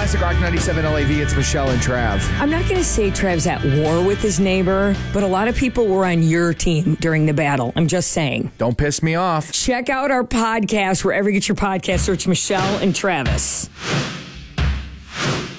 Classic Rock 97 LAV. It's Michelle and Trav. I'm not going to say Trav's at war with his neighbor, but a lot of people were on your team during the battle. I'm just saying. Don't piss me off. Check out our podcast wherever you get your podcast. Search Michelle and Travis.